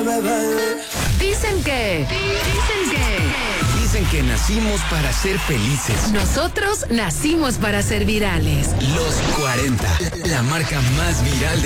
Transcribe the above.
Dicen que nacimos para ser felices. Nosotros nacimos para ser virales. Los 40, la marca más viral